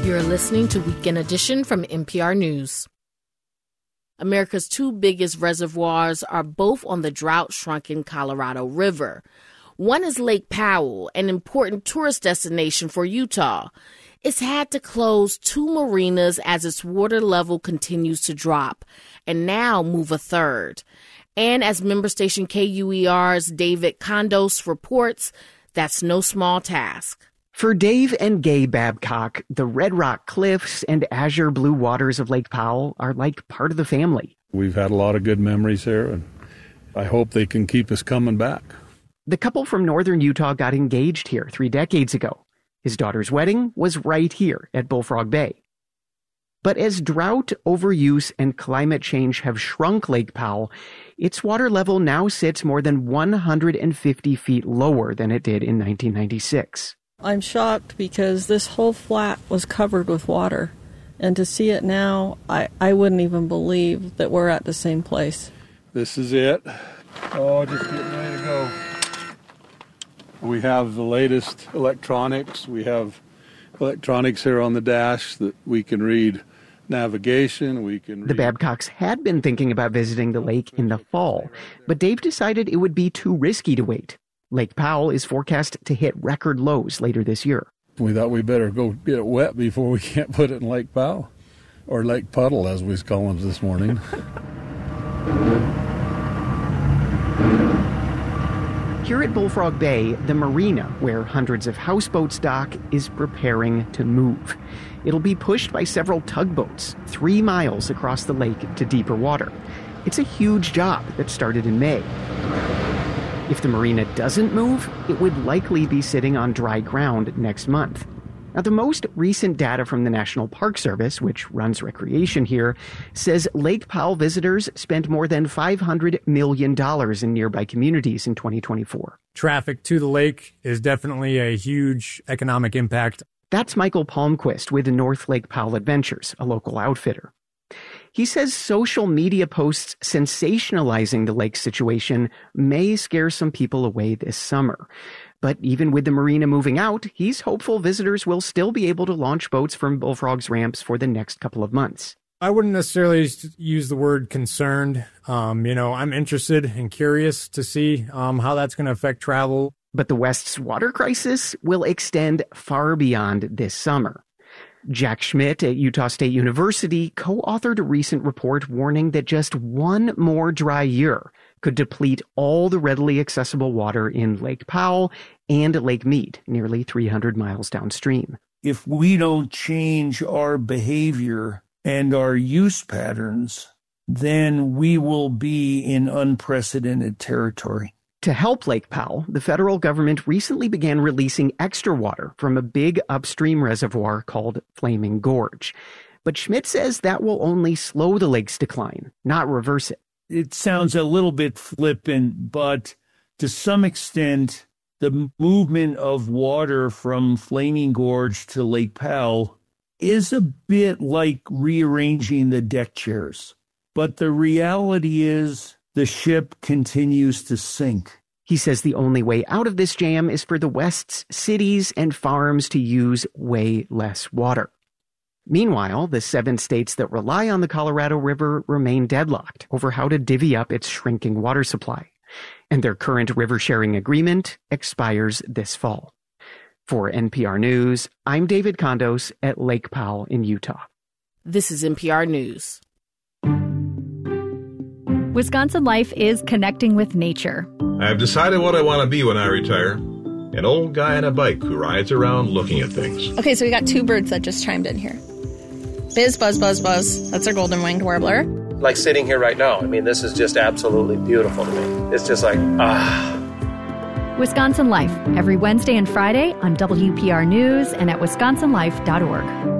You're listening to Weekend Edition from NPR News. America's two biggest reservoirs are both on the drought-shrunken Colorado River. One is Lake Powell, an important tourist destination for Utah. It's had to close two marinas as its water level continues to drop, and now move a third. And as member station KUER's David Condos reports, that's no small task. For Dave and Gay Babcock, the Red Rock Cliffs and azure blue waters of Lake Powell are like part of the family. We've had a lot of good memories here, and I hope they can keep us coming back. The couple from northern Utah got engaged here 3 decades ago. His daughter's wedding was right here at Bullfrog Bay. But as drought, overuse, and climate change have shrunk Lake Powell, its water level now sits more than 150 feet lower than it did in 1996. I'm shocked because this whole flat was covered with water. And to see it now, I wouldn't even believe that we're at the same place. This is it. Oh, just getting ready to go. We have the latest electronics. We have electronics here on the dash that we can read navigation. The Babcocks had been thinking about visiting the lake in the fall, but Dave decided it would be too risky to wait. Lake Powell is forecast to hit record lows later this year. We thought we better go get it wet before we can't put it in Lake Powell, or Lake Puddle, as we was calling it this morning. Here at Bullfrog Bay, the marina, where hundreds of houseboats dock, is preparing to move. It'll be pushed by several tugboats 3 miles across the lake to deeper water. It's a huge job that started in May. If the marina doesn't move, it would likely be sitting on dry ground next month. Now, the most recent data from the National Park Service, which runs recreation here, says Lake Powell visitors spent more than $500 million in nearby communities in 2024. Traffic to the lake is definitely a huge economic impact. That's Michael Palmquist with North Lake Powell Adventures, a local outfitter. He says social media posts sensationalizing the lake situation may scare some people away this summer. But even with the marina moving out, he's hopeful visitors will still be able to launch boats from Bullfrog's ramps for the next couple of months. I wouldn't necessarily use the word concerned. I'm interested and curious to see how that's going to affect travel. But the West's water crisis will extend far beyond this summer. Jack Schmidt at Utah State University co-authored a recent report warning that just one more dry year could deplete all the readily accessible water in Lake Powell and Lake Mead, nearly 300 miles downstream. If we don't change our behavior and our use patterns, then we will be in unprecedented territory. To help Lake Powell, the federal government recently began releasing extra water from a big upstream reservoir called Flaming Gorge. But Schmidt says that will only slow the lake's decline, not reverse it. It sounds a little bit flippant, but to some extent, the movement of water from Flaming Gorge to Lake Powell is a bit like rearranging the deck chairs. But the reality is, the ship continues to sink. He says the only way out of this jam is for the West's cities and farms to use way less water. Meanwhile, the 7 states that rely on the Colorado River remain deadlocked over how to divvy up its shrinking water supply. And their current river-sharing agreement expires this fall. For NPR News, I'm David Condos at Lake Powell in Utah. This is NPR News. Wisconsin Life is connecting with nature. I've decided what I want to be when I retire. An old guy on a bike who rides around looking at things. Okay, so we got 2 birds that just chimed in here. Biz, buzz, buzz, buzz. That's our golden-winged warbler. Like sitting here right now. I mean, this is just absolutely beautiful to me. It's just like, ah. Wisconsin Life, every Wednesday and Friday on WPR News and at wisconsinlife.org.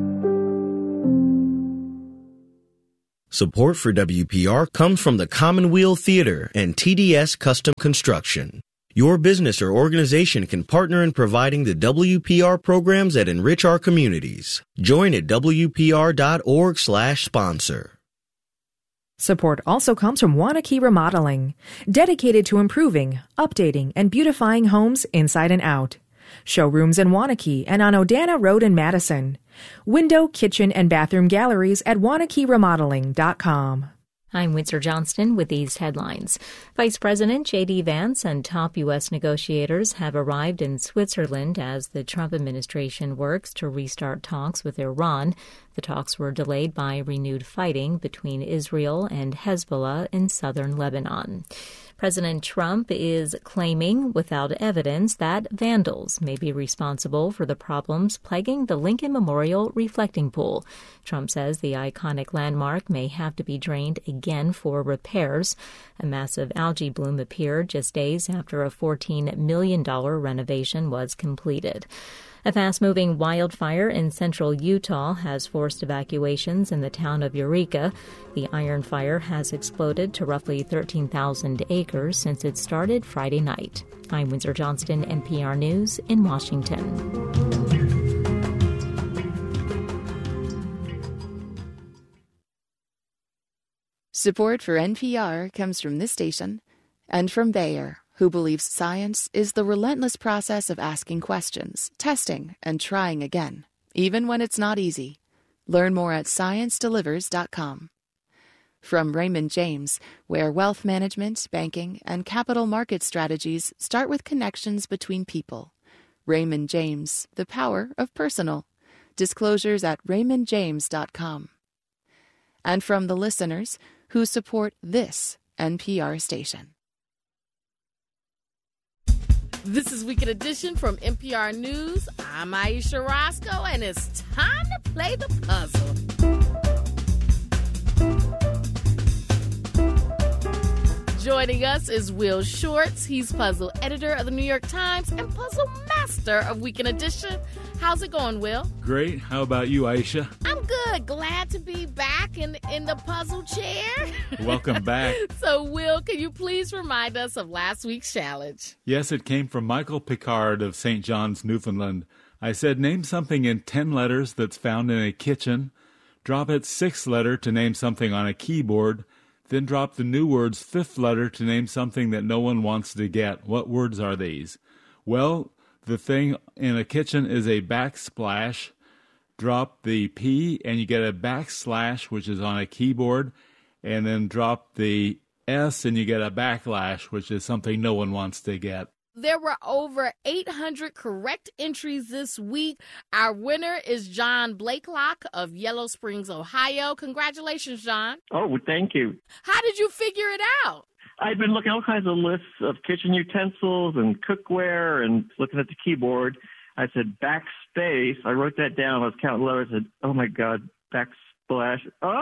Support for WPR comes from the Commonweal Theater and TDS Custom Construction. Your business or organization can partner in providing the WPR programs that enrich our communities. Join at WPR.org/sponsor. Support also comes from Wanakee Remodeling, dedicated to improving, updating, and beautifying homes inside and out. Showrooms in Wanakee and on Odana Road in Madison. Window, kitchen, and bathroom galleries at WanakeeRemodeling.com. I'm Windsor Johnston with these headlines. Vice President J.D. Vance and top U.S. negotiators have arrived in Switzerland as the Trump administration works to restart talks with Iran. The talks were delayed by renewed fighting between Israel and Hezbollah in southern Lebanon. President Trump is claiming without evidence that vandals may be responsible for the problems plaguing the Lincoln Memorial reflecting pool. Trump says the iconic landmark may have to be drained again for repairs. A massive algae bloom appeared just days after a $14 million renovation was completed. A fast-moving wildfire in central Utah has forced evacuations in the town of Eureka. The iron fire has exploded to roughly 13,000 acres since it started Friday night. I'm Windsor Johnston, NPR News in Washington. Support for NPR comes from this station and from Bayer, who believes science is the relentless process of asking questions, testing, and trying again, even when it's not easy. Learn more at ScienceDelivers.com. From Raymond James, where wealth management, banking, and capital market strategies start with connections between people. Raymond James, the power of personal. Disclosures at RaymondJames.com. And from the listeners who support this NPR station. This is Weekend Edition from NPR News. I'm Aisha Roscoe, and it's time to play the puzzle. Joining us is Will Shortz. He's puzzle editor of the New York Times and puzzle master of Weekend Edition. How's it going, Will? Great. How about you, Aisha? I'm good. Glad to be back in the puzzle chair. Welcome back. So, Will, can you please remind us of last week's challenge? Yes, it came from Michael Picard of St. John's, Newfoundland. I said, name something in 10 letters that's found in a kitchen. Drop its 6th letter to name something on a keyboard. Then drop the new word's 5th letter to name something that no one wants to get. What words are these? Well, the thing in a kitchen is a backsplash. Drop the P and you get a backslash, which is on a keyboard. And then drop the S and you get a backlash, which is something no one wants to get. There were over 800 correct entries this week. Our winner is John Blakelock of Yellow Springs, Ohio. Congratulations, John. Oh, thank you. How did you figure it out? I've been looking at all kinds of lists of kitchen utensils and cookware and looking at the keyboard. I said backspace. I wrote that down. I was counting letters. I said, oh, my God, backsplash.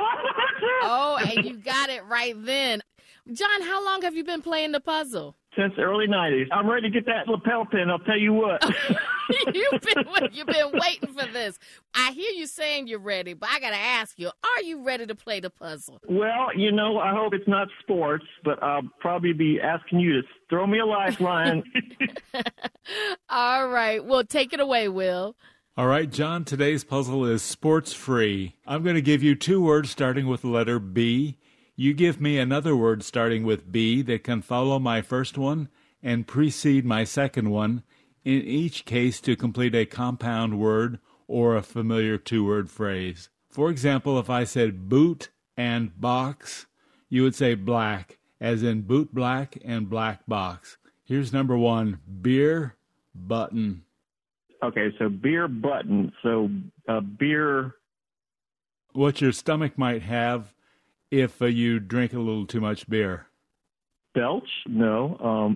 Oh, and you got it right then. John, how long have you been playing the puzzle? Since the early 90s. I'm ready to get that lapel pin, I'll tell you what. You've been waiting for this. I hear you saying you're ready, but I got to ask you, are you ready to play the puzzle? Well, I hope it's not sports, but I'll probably be asking you to throw me a lifeline. All right. Well, take it away, Will. All right, John, today's puzzle is sports free. I'm going to give you 2 words starting with the letter B. You give me another word starting with B that can follow my first one and precede my second one, in each case to complete a compound word or a familiar 2-word phrase. For example, if I said boot and box, you would say black, as in boot black and black box. Here's number 1, beer button. Okay, so beer button. So beer. What your stomach might have if you drink a little too much beer. Belch? No.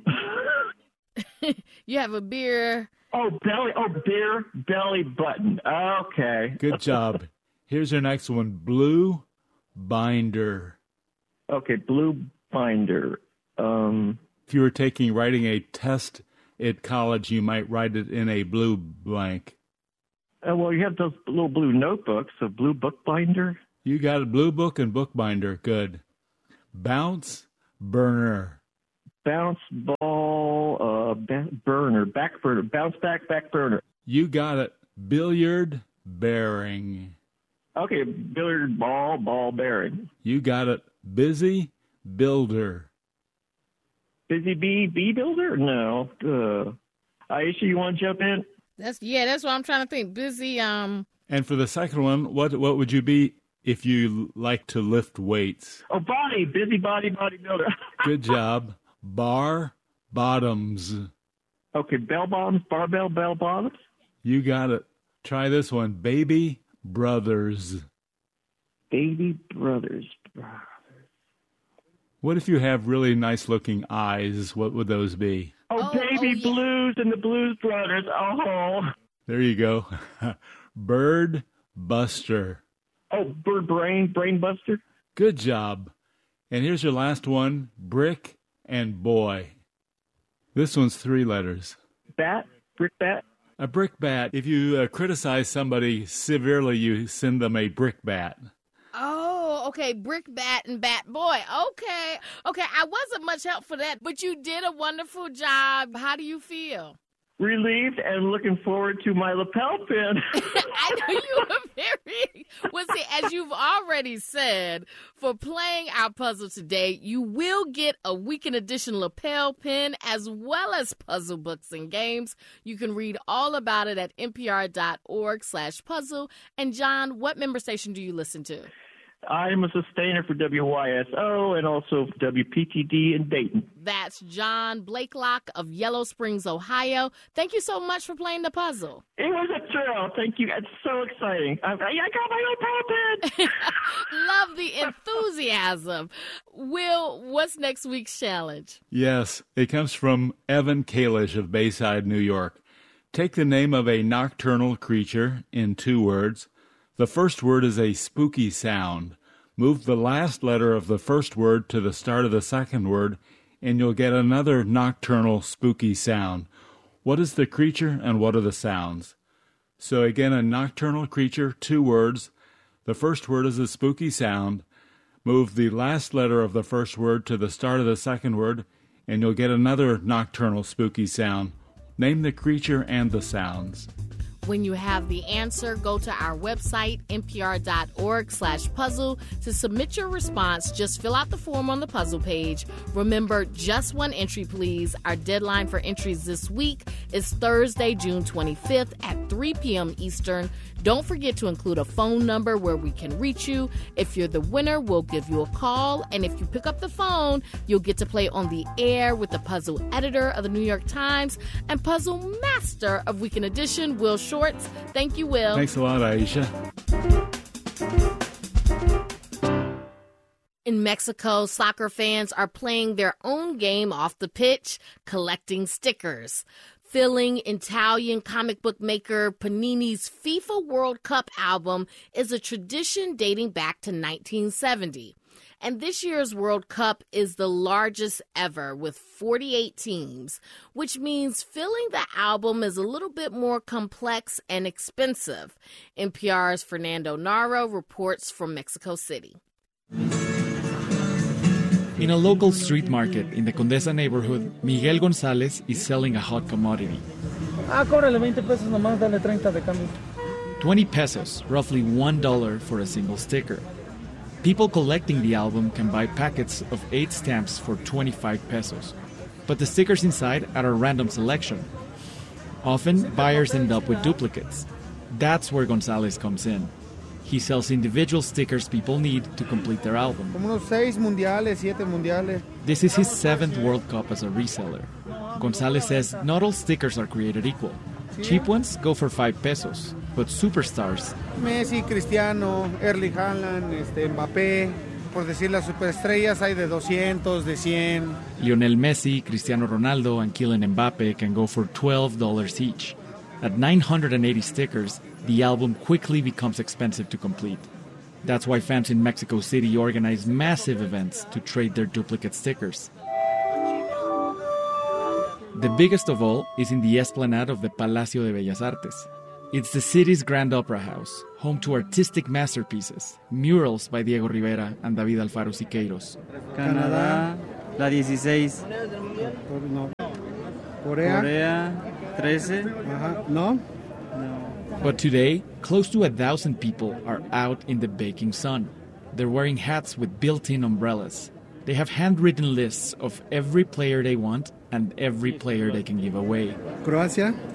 You have a beer. Beer belly button. Okay. Good job. Here's your next one. Blue binder. Okay, blue binder. If you were writing a test at college, you might write it in a blue blank. Well, you have those little blue notebooks, a blue book binder. You got a blue book and bookbinder. Good. Bounce burner. Bounce ball, burner, back burner, bounce back burner. You got it. Billiard bearing. Okay, billiard ball bearing. You got it. Busy builder. Busy bee builder? No. Aisha, you want to jump in? That's what I'm trying to think. Busy. And for the second one, what would you be if you like to lift weights? Oh, busy bodybuilder. Good job. Bar bottoms. Okay, bell bottoms, barbell bell bottoms. You got it. Try this one. Baby brothers. Baby brothers. What if you have really nice looking eyes? What would those be? Baby Blues and the Blues Brothers. Oh. There you go. Bird Buster. Oh, Brain Buster. Good job. And here's your last one. Brick and boy. This one's 3 letters. Bat? Brick bat? A brick bat. If you criticize somebody severely, you send them a brick bat. Oh, okay. Brick bat and bat boy. Okay. I wasn't much help for that, but you did a wonderful job. How do you feel? Relieved and looking forward to my lapel pin. I know you were very... Well, see, as you've already said, for playing our puzzle today, you will get a Weekend Edition lapel pin as well as puzzle books and games. You can read all about it at npr.org/puzzle. And John, what member station do you listen to? I'm a sustainer for WYSO and also WPTD in Dayton. That's John Blakelock of Yellow Springs, Ohio. Thank you so much for playing the puzzle. It was a thrill. Thank you. It's so exciting. I got my own pin. Love the enthusiasm. Will, what's next week's challenge? Yes, it comes from Evan Kalish of Bayside, New York. Take the name of a nocturnal creature in 2 words. The first word is a spooky sound. Move the last letter of the first word to the start of the second word, and you'll get another nocturnal spooky sound. What is the creature and what are the sounds? So again, a nocturnal creature, 2 words. The first word is a spooky sound. Move the last letter of the first word to the start of the second word, and you'll get another nocturnal spooky sound. Name the creature and the sounds. When you have the answer, go to our website, npr.org/puzzle. To submit your response, just fill out the form on the puzzle page. Remember, just 1 entry, please. Our deadline for entries this week is Thursday, June 25th at 3 p.m. Eastern. Don't forget to include a phone number where we can reach you. If you're the winner, we'll give you a call. And if you pick up the phone, you'll get to play on the air with the puzzle editor of the New York Times and puzzle master of Weekend Edition, Will Shorts. Thank you, Will. Thanks a lot, Aisha. In Mexico, soccer fans are playing their own game off the pitch, collecting stickers. Filling Italian comic book maker Panini's FIFA World Cup album is a tradition dating back to 1970. And this year's World Cup is the largest ever with 48 teams, which means filling the album is a little bit more complex and expensive. NPR's Fernando Naro reports from Mexico City. In a local street market in the Condesa neighborhood, Miguel Gonzalez is selling a hot commodity. Cóbrale 20 pesos nomás, dale 30 de cambio. 20 pesos, roughly $1 for a single sticker. People collecting the album can buy packets of 8 stamps for 25 pesos. But the stickers inside are a random selection. Often, buyers end up with duplicates. That's where Gonzalez comes in. He sells individual stickers people need to complete their album. Como unos 6 mundiales, 7 mundiales. This is his 7th World Cup as a reseller. Gonzalez says not all stickers are created equal. Cheap ones go for 5 pesos, but superstars... Messi, Cristiano, Erling Haaland, Mbappé, por decir las superestrellas hay de 200, de 100. Lionel Messi, Cristiano Ronaldo, and Kylian Mbappé can go for $12 each. At 980 stickers, the album quickly becomes expensive to complete. That's why fans in Mexico City organize massive events to trade their duplicate stickers. The biggest of all is in the esplanade of the Palacio de Bellas Artes. It's the city's Grand Opera House, home to artistic masterpieces, murals by Diego Rivera and David Alfaro Siqueiros. Canadá, la 16. Corea, 13. No? But today, close to 1,000 people are out in the baking sun. They're wearing hats with built-in umbrellas. They have handwritten lists of every player they want and every player they can give away. Croacia,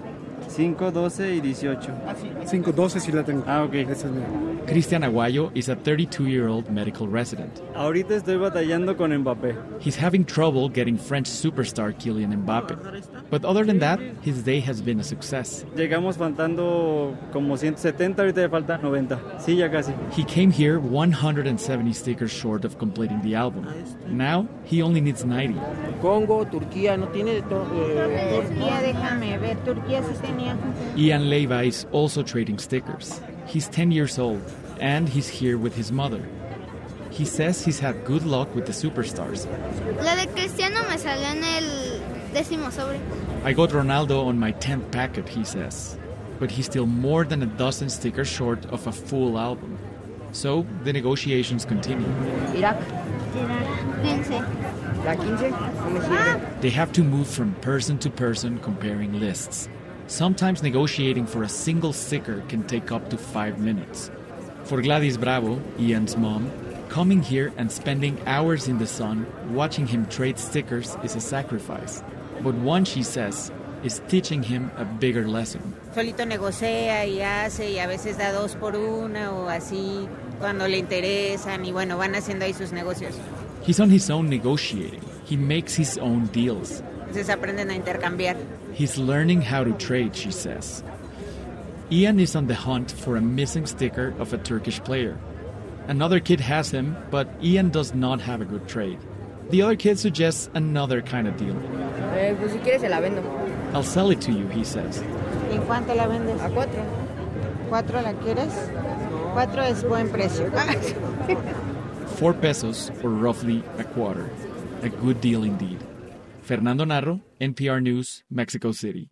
5, 12 y 18. 5, 12 sí la tengo. Ah, ok. Esa es mía. Cristian Aguayo is a 32-year-old medical resident. Ahorita estoy batallando con Mbappé. He's having trouble getting French superstar Kylian Mbappé. But other than that, his day has been a success. Llegamos faltando como 170, ahorita ya falta 90. Sí, ya casi. He came here 170 stickers short of completing the album. Now, he only needs 90. Congo, Turquía, no tiene Turquía, déjame ver. Turquía sí tenía. Ian Leiva is also trading stickers. He's 10 years old, and he's here with his mother. He says he's had good luck with the superstars. La de Cristiano me salió en el 10º sobre. I got Ronaldo on my 10th packet, he says. But he's still more than a dozen stickers short of a full album. So the negotiations continue. Irak. 15. La 15, no me sirve. They have to move from person to person comparing lists. Sometimes negotiating for a single sticker can take up to 5 minutes. For Gladys Bravo, Ian's mom, coming here and spending hours in the sun watching him trade stickers is a sacrifice. But one, she says, is teaching him a bigger lesson. Solito negocia y hace y a veces da 2 por 1 o así cuando le interesan y bueno, van haciendo ahí sus negocios. He's on his own negotiating. He makes his own deals. Entonces aprenden a intercambiar. He's learning how to trade, she says. Ian is on the hunt for a missing sticker of a Turkish player. Another kid has him, but Ian does not have a good trade. The other kid suggests another kind of deal. Pues si quieres se la vendo. I'll sell it to you, he says. ¿Y en cuánto la vendes? A 4. ¿4 la quieres? 4 es buen precio. 4 pesos, or roughly a quarter. A good deal indeed. Fernando Narro, NPR News, Mexico City.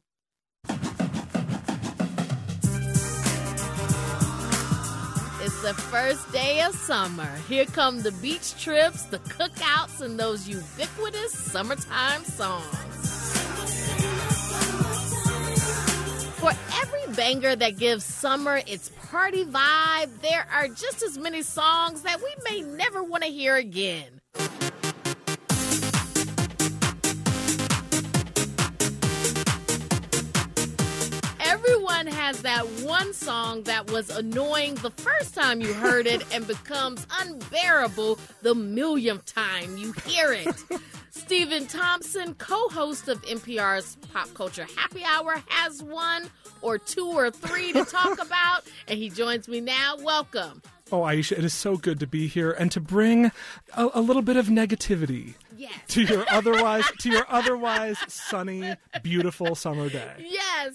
It's the first day of summer. Here come the beach trips, the cookouts, and those ubiquitous summertime songs. For every banger that gives summer its party vibe, there are just as many songs that we may never want to hear again. Everyone has that one song that was annoying the first time you heard it and becomes unbearable the millionth time you hear it. Stephen Thompson, co-host of NPR's Pop Culture Happy Hour, has 1 or 2 or 3 to talk about, and he joins me now. Welcome. Oh, Aisha, it is so good to be here and to bring a little bit of negativity to your otherwise sunny, beautiful summer day. Yes.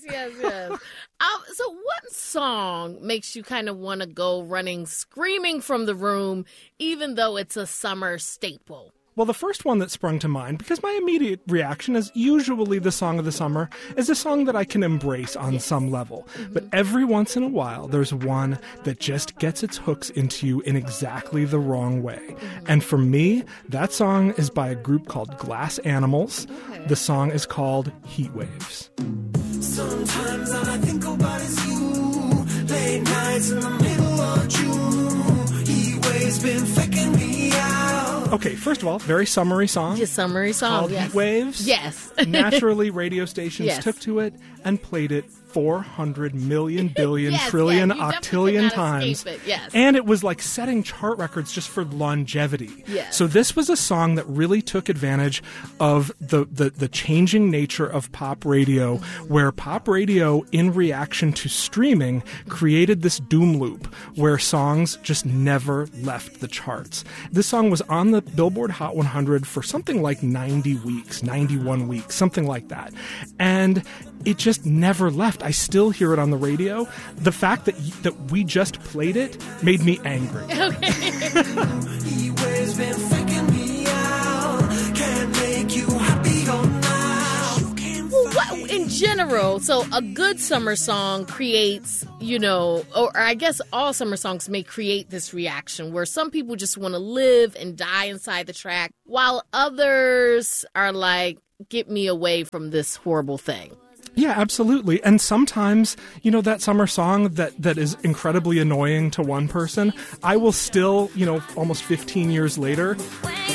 So what song makes you kind of want to go running, screaming from the room, even though it's a summer staple? Well, the first one that sprung to mind, because my immediate reaction is usually the song of the summer, is a song that I can embrace on some level. Mm-hmm. But every once in a while, there's one that just gets its hooks into you in exactly the wrong way. Mm-hmm. And for me, that song is by a group called Glass Animals. Okay. The song is called Heat Waves. Sometimes all I think about is you. Late nights in the middle of June. Heat waves been faking me out. Okay, first of all, very summery song. Just summery song, called Heat Waves. Yes. Naturally, radio stations took to it and played it 400 million, billion, trillion, octillion times. And it was like setting chart records just for longevity. Yes. So this was a song that really took advantage of the changing nature of pop radio, where pop radio, in reaction to streaming, created this doom loop where songs just never left the charts. This song was on the Billboard Hot 100 for something like 90 weeks, 91 weeks, something like that. And it just never left. I still hear it on the radio. The fact that we just played it made me angry. Okay. He always been faking me out. Can't make you happy all night. Well, in general, so a good summer song creates, or I guess all summer songs may create this reaction where some people just want to live and die inside the track, while others are like, get me away from this horrible thing. Yeah, absolutely. And sometimes, that summer song that is incredibly annoying to one person, I will still, almost 15 years later,